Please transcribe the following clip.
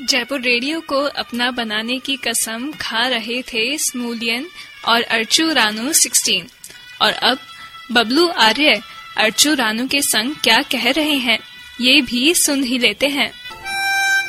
Jaipur radio को अपना बनाने की कसम खा रहे थे स्मूलियन और अर्चू रानू 16। और अब बबलू आर्य अर्चू रानू के संग क्या कह रहे हैं, ये भी सुन ही लेते हैं।